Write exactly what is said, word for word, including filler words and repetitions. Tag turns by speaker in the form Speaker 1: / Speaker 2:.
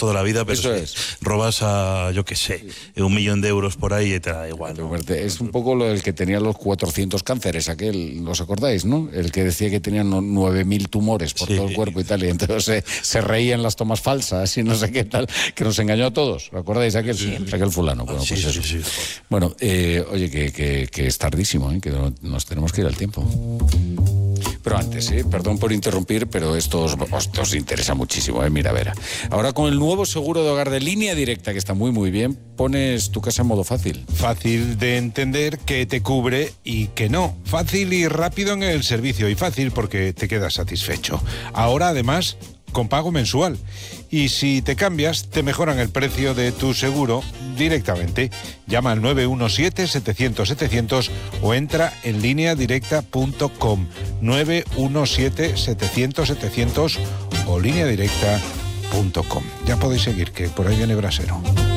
Speaker 1: toda la vida, pero
Speaker 2: Eso
Speaker 1: si
Speaker 2: es.
Speaker 1: robas a, yo qué sé, un millón de euros por ahí y te da igual, ¿no?
Speaker 2: Es un poco lo del que tenía los cuatrocientos cánceres, aquel, ¿os acordáis, no? El que decía que tenían nueve mil tumores por
Speaker 1: Sí.
Speaker 2: todo el cuerpo y tal, y entonces se, se reían las tomas falsas y no sé qué tal, que nos engañó a todos, ¿os acordáis? Aquel, sí. aquel fulano. Bueno,
Speaker 1: Sí,
Speaker 2: pues
Speaker 1: sí,
Speaker 2: eso.
Speaker 1: sí.
Speaker 2: Bueno, eh, oye, que, que, que es tardísimo, ¿eh? Que nos tenemos que ir al tiempo. Pero antes, ¿eh? Perdón por interrumpir, pero esto os, os, os interesa muchísimo, ¿eh? Mira, a ver. Ahora con el nuevo seguro de hogar de Línea Directa, que está muy, muy bien, pones tu casa en modo fácil.
Speaker 3: Fácil de entender que te cubre y que no. Fácil y rápido en el servicio y fácil porque te quedas satisfecho. Ahora, además, con pago mensual. Y si te cambias, te mejoran el precio de tu seguro directamente. Llama al nueve uno siete, setecientos, setecientos o entra en línea directa punto com. nueve uno siete, setecientos, setecientos o línea directa punto com. Ya podéis seguir, que por ahí viene Brasero.